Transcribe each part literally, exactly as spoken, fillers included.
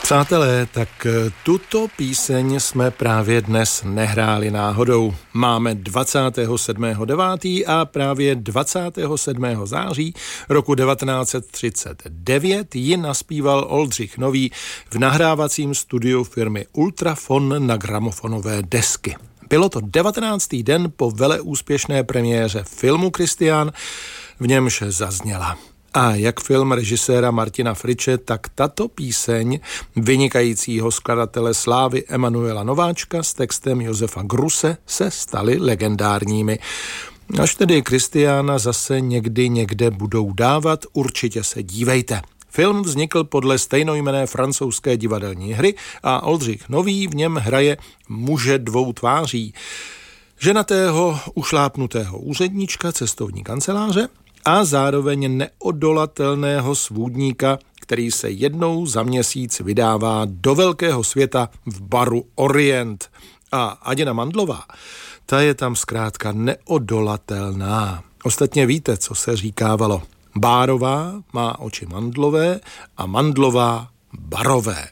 Přátelé, tak tuto píseň jsme právě dnes nehráli náhodou. Máme dvacátého sedmého devátého a právě dvacátého sedmého září roku devatenáct set třicet devět ji naspíval Oldřich Nový v nahrávacím studiu firmy Ultrafon na gramofonové desky. Bylo to devatenáctý den po veleúspěšné premiéře filmu Kristián, v němž zazněla. A jak film režiséra Martina Friče, tak tato píseň vynikajícího skladatele slávy Emanuela Nováčka s textem Josefa Gruse se staly legendárními. Až tedy Kristiána zase někdy někde budou dávat, určitě se dívejte. Film vznikl podle stejnojmenné francouzské divadelní hry a Oldřich Nový v něm hraje muže dvou tváří. Ženatého, ušlápnutého úředníčka cestovní kanceláře a zároveň neodolatelného svůdníka, který se jednou za měsíc vydává do velkého světa v baru Orient. A Aděna Mandlová, ta je tam zkrátka neodolatelná. Ostatně víte, co se říkávalo. Bárová má oči mandlové a mandlová barové.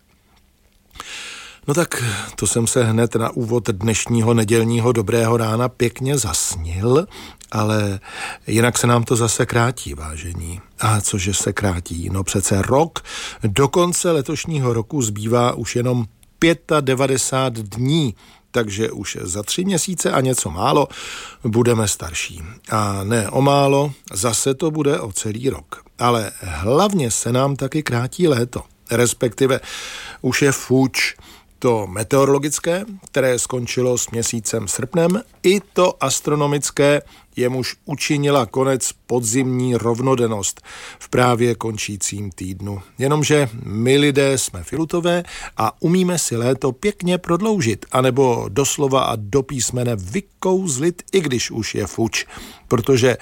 No tak to jsem se hned na úvod dnešního nedělního dobrého rána pěkně zasnil, ale jinak se nám to zase krátí, vážení. A cože se krátí? No přece rok, do konce letošního roku zbývá už jenom devadesát pět dní, takže už za tři měsíce a něco málo budeme starší. A ne o málo, zase to bude o celý rok. Ale hlavně se nám taky krátí léto, respektive už je fuč. To meteorologické, které skončilo s měsícem srpnem, i to astronomické, jemuž učinila konec podzimní rovnodennost v právě končícím týdnu. Jenomže my lidé jsme filutové a umíme si léto pěkně prodloužit, anebo doslova a do písmene vykouzlit, i když už je fuč. Protože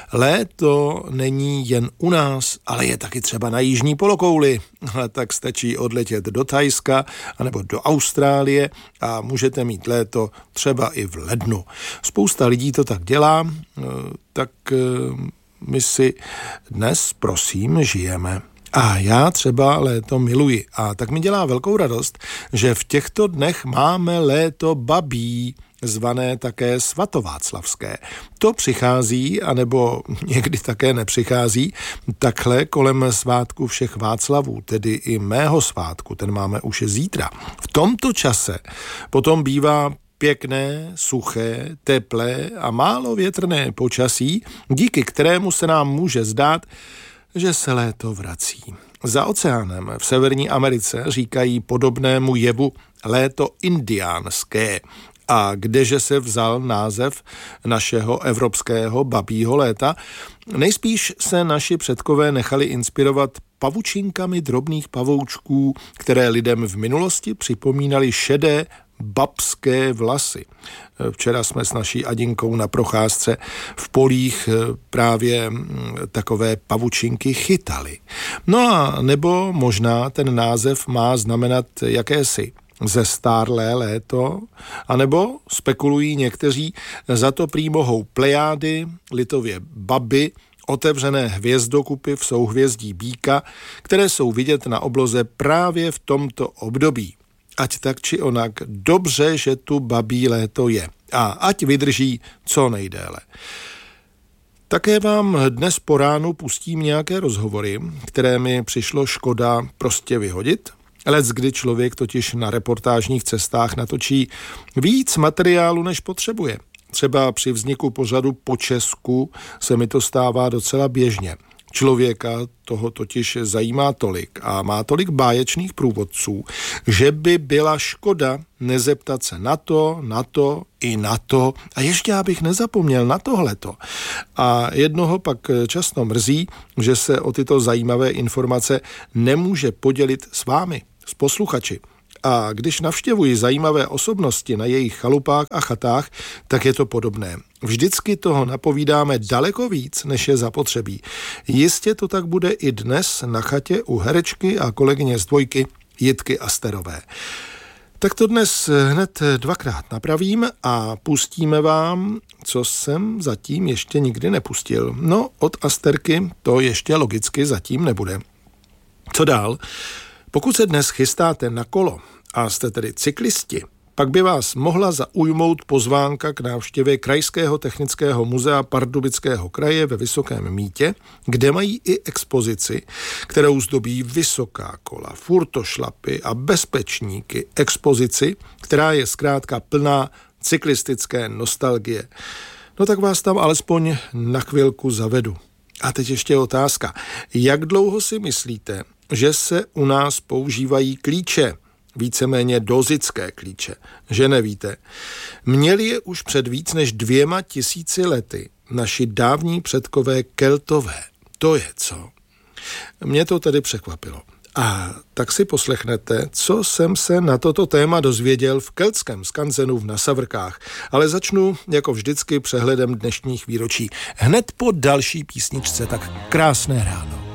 léto není jen u nás, ale je taky třeba na jižní polokouli. A tak stačí odletět do Thajska anebo do Austrálie a můžete mít léto třeba i v lednu. Spousta lidí to tak dělá, tak my si dnes, prosím, žijeme. A já třeba léto miluji. A tak mi dělá velkou radost, že v těchto dnech máme léto babí, zvané také svatováclavské. To přichází, anebo někdy také nepřichází, takhle kolem svátku všech Václavů, tedy i mého svátku, ten máme už zítra. V tomto čase potom bývá pěkné, suché, teplé a málo větrné počasí, díky kterému se nám může zdát, že se léto vrací. Za oceánem v Severní Americe říkají podobnému jevu léto indiánské. A kdeže se vzal název našeho evropského babího léta? Nejspíš se naši předkové nechali inspirovat pavučinkami drobných pavoučků, které lidem v minulosti připomínaly šedé babské vlasy. Včera jsme s naší Adinkou na procházce v polích právě takové pavučinky chytali. No a nebo možná ten název má znamenat jakési zestárlé léto, anebo spekulují někteří, za to prý mohou plejády, litově baby, otevřené hvězdokupy v souhvězdí býka, které jsou vidět na obloze právě v tomto období. Ať tak či onak, dobře, že tu babí léto je. A ať vydrží co nejdéle. Také vám dnes po ránu pustím nějaké rozhovory, které mi přišlo škoda prostě vyhodit. Lec kdy člověk totiž na reportážních cestách natočí víc materiálu, než potřebuje. Třeba při vzniku pořadu Po Česku se mi to stává docela běžně. Člověka toho totiž zajímá tolik a má tolik báječných průvodců, že by byla škoda nezeptat se na to, na to i na to. A ještě abych nezapomněl na tohleto. A jednoho pak často mrzí, že se o tyto zajímavé informace nemůže podělit s vámi, s posluchači. A když navštěvuji zajímavé osobnosti na jejich chalupách a chatách, tak je to podobné. Vždycky toho napovídáme daleko víc, než je zapotřebí. Jistě to tak bude i dnes na chatě u herečky a kolegyně z Dvojky Jitky Asterové. Tak to dnes hned dvakrát napravím a pustíme vám, co jsem zatím ještě nikdy nepustil. No, od Asterky to ještě logicky zatím nebude. Co dál? Pokud se dnes chystáte na kolo a jste tedy cyklisti, pak by vás mohla zaujmout pozvánka k návštěvě Krajského technického muzea Pardubického kraje ve Vysokém Mýtě, kde mají i expozici, kterou zdobí vysoká kola, furtošlapy a bezpečníky. Expozici, která je zkrátka plná cyklistické nostalgie. No tak vás tam alespoň na chvilku zavedu. A teď ještě otázka. Jak dlouho si myslíte, že se u nás používají klíče? Víceméně dozické klíče, že nevíte. Měli je už před víc než dvěma tisíci lety naši dávní předkové Keltové. To je co? Mě to tedy překvapilo. A tak si poslechnete, co jsem se na toto téma dozvěděl v keltském skanzenu v Nasavrkách. Ale začnu, jako vždycky, přehledem dnešních výročí. Hned po další písničce, tak krásné ráno.